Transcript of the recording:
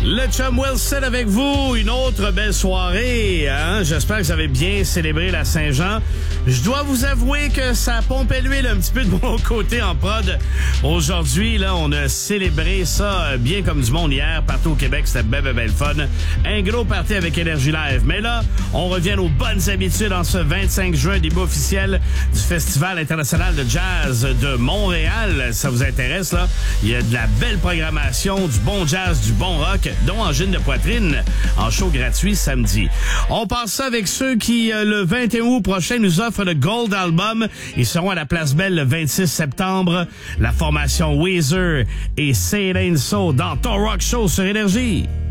Le chum Wilson avec vous, une autre belle soirée. Hein? J'espère que vous avez bien célébré la Saint-Jean. Je dois vous avouer que ça pompait l'huile un petit peu de mon côté en prod. Aujourd'hui, là, on a célébré ça bien comme du monde hier. Partout au Québec, c'était belle fun. Un gros party avec Énergie Live. Mais là, on revient aux bonnes habitudes en ce 25 juin, début officiel du Festival international de jazz de Montréal. Ça vous intéresse, là? Il y a de la belle programmation, du bon jazz, du bon rock, dont Angine de Poitrine, en show gratuit samedi. On passe ça avec ceux qui, le 21 août prochain, nous offrent le Gold Album. Ils seront à la Place Belle le 26 septembre. La formation Weezer et Say It Ain't So dans ton Rock Show sur Énergie.